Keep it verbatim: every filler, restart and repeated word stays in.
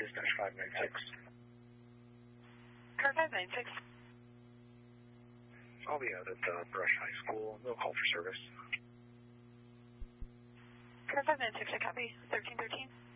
dispatch five nine six. Car five nine six. I'll be out at the Brush High School. No call for service. Car five nine six, I copy. thirteen thirteen.